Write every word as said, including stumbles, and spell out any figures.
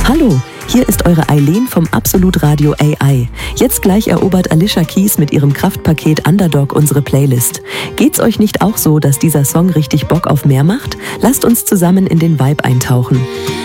Hallo, hier ist eure Eileen vom Absolut Radio A I. Jetzt gleich erobert Alicia Keys mit ihrem Kraftpaket Underdog unsere Playlist. Geht's euch nicht auch so, dass dieser Song richtig Bock auf mehr macht? Lasst uns zusammen in den Vibe eintauchen.